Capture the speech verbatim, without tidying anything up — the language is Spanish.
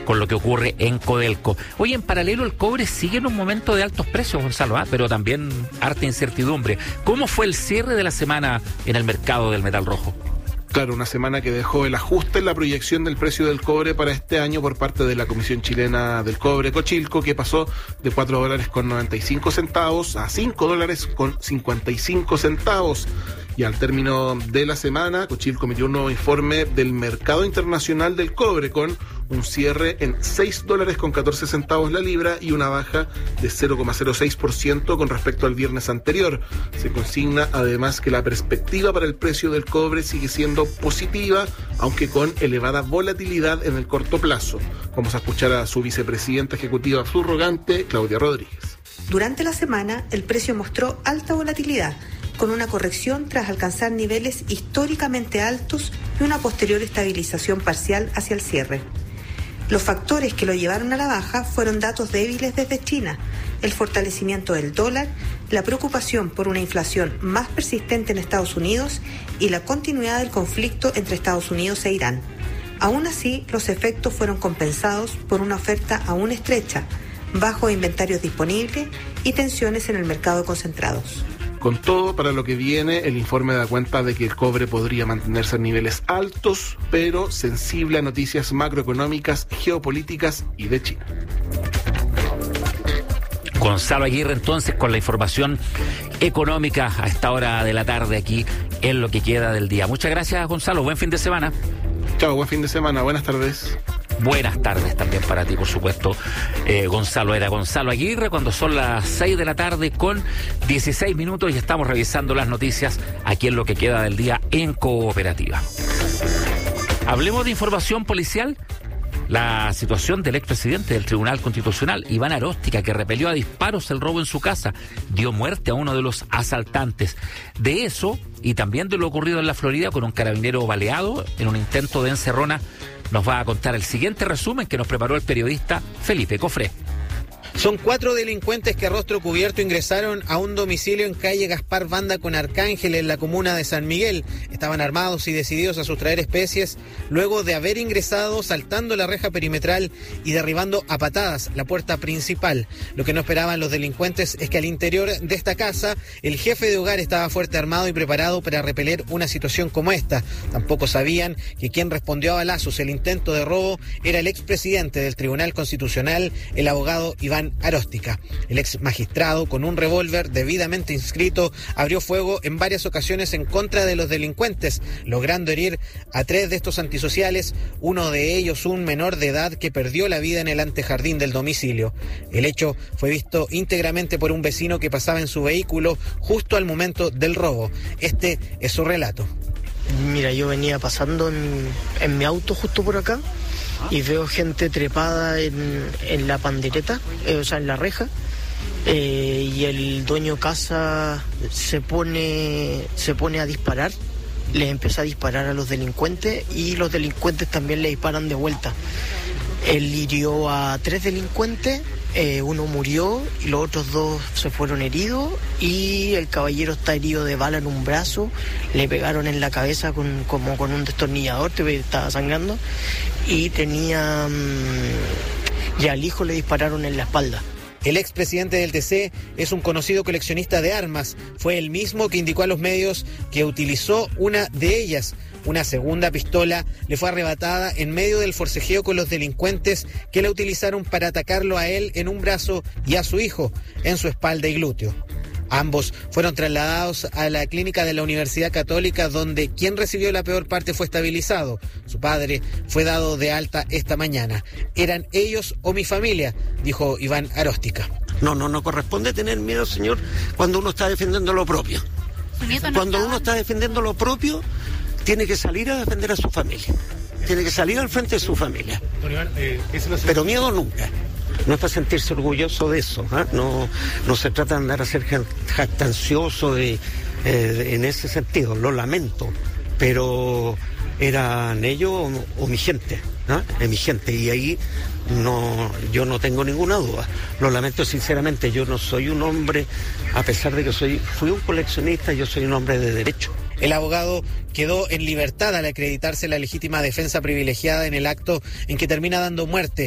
con lo que ocurre en Codelco. Oye, en paralelo el cobre sigue en un momento de altos precios, Gonzalo, ¿eh? Pero también harta incertidumbre. ¿Cómo fue el cierre de la semana en el mercado del metal rojo? Claro, una semana que dejó el ajuste en la proyección del precio del cobre para este año por parte de la Comisión Chilena del Cobre, Cochilco, que pasó de cuatro dólares con noventa y cinco centavos a cinco dólares con cincuenta y cinco centavos. Y al término de la semana, Cochilco emitió un nuevo informe del mercado internacional del cobre con un cierre en seis dólares con catorce centavos la libra y una baja de cero coma cero seis por ciento con respecto al viernes anterior. Se consigna además que la perspectiva para el precio del cobre sigue siendo positiva, aunque con elevada volatilidad en el corto plazo. Vamos a escuchar a su vicepresidenta ejecutiva subrogante, Claudia Rodríguez. Durante la semana, el precio mostró alta volatilidad, con una corrección tras alcanzar niveles históricamente altos y una posterior estabilización parcial hacia el cierre. Los factores que lo llevaron a la baja fueron datos débiles desde China, el fortalecimiento del dólar, la preocupación por una inflación más persistente en Estados Unidos y la continuidad del conflicto entre Estados Unidos e Irán. Aún así, los efectos fueron compensados por una oferta aún estrecha, bajos inventarios disponibles y tensiones en el mercado de concentrados. Con todo, para lo que viene, el informe da cuenta de que el cobre podría mantenerse a niveles altos, pero sensible a noticias macroeconómicas, geopolíticas y de China. Gonzalo Aguirre, entonces, con la información económica a esta hora de la tarde aquí en lo que queda del día. Muchas gracias, Gonzalo. Buen fin de semana. Chao, buen fin de semana. Buenas tardes. Buenas tardes también para ti, por supuesto, eh, Gonzalo. Era Gonzalo Aguirre cuando son las seis de la tarde con dieciséis minutos y estamos revisando las noticias aquí en lo que queda del día en Cooperativa. Hablemos de información policial. La situación del expresidente del Tribunal Constitucional, Iván Aróstica, que repelió a disparos el robo en su casa, dio muerte a uno de los asaltantes. De eso y también de lo ocurrido en la Florida con un carabinero baleado en un intento de encerrona, nos va a contar el siguiente resumen que nos preparó el periodista Felipe Cofré. Son cuatro delincuentes que a rostro cubierto ingresaron a un domicilio en calle Gaspar Banda con Arcángel en la comuna de San Miguel. Estaban armados y decididos a sustraer especies luego de haber ingresado saltando la reja perimetral y derribando a patadas la puerta principal. Lo que no esperaban los delincuentes es que al interior de esta casa el jefe de hogar estaba fuerte armado y preparado para repeler una situación como esta. Tampoco sabían que quien respondió a balazos el intento de robo era el expresidente del Tribunal Constitucional, el abogado Iván Aróstica. El ex magistrado, con un revólver debidamente inscrito, abrió fuego en varias ocasiones en contra de los delincuentes, logrando herir a tres de estos antisociales, uno de ellos un menor de edad que perdió la vida en el antejardín del domicilio. El hecho fue visto íntegramente por un vecino que pasaba en su vehículo justo al momento del robo. Este es su relato. Mira, yo venía pasando en, en mi auto justo por acá y veo gente trepada en, en la pandereta, eh, o sea, en la reja, eh, y el dueño casa se pone, se pone a disparar, les empieza a disparar a los delincuentes y los delincuentes también le disparan de vuelta. Él hirió a tres delincuentes, eh, uno murió y los otros dos se fueron heridos y el caballero está herido de bala en un brazo, le pegaron en la cabeza con, como con un destornillador, te estaba sangrando, y tenía mmm, y al hijo le dispararon en la espalda. El expresidente del T C es un conocido coleccionista de armas. Fue el mismo que indicó a los medios que utilizó una de ellas. Una segunda pistola le fue arrebatada en medio del forcejeo con los delincuentes que la utilizaron para atacarlo a él en un brazo y a su hijo en su espalda y glúteo. Ambos fueron trasladados a la clínica de la Universidad Católica, donde quien recibió la peor parte fue estabilizado. Su padre fue dado de alta esta mañana. ¿Eran ellos o mi familia?, dijo Iván Aróstica. No, no, no corresponde tener miedo, señor, cuando uno está defendiendo lo propio. Cuando uno está defendiendo lo propio, tiene que salir a defender a su familia. Tiene que salir al frente de su familia. Pero miedo nunca. No es para sentirse orgulloso de eso, ¿eh? no, no se trata de andar a ser jactancioso de, eh, en ese sentido, lo lamento, pero eran ellos o, o mi gente, ¿eh? Es mi gente, y ahí no, yo no tengo ninguna duda. Lo lamento sinceramente, yo no soy un hombre, a pesar de que soy, fui un coleccionista, yo soy un hombre de derecho. El abogado quedó en libertad al acreditarse la legítima defensa privilegiada en el acto en que termina dando muerte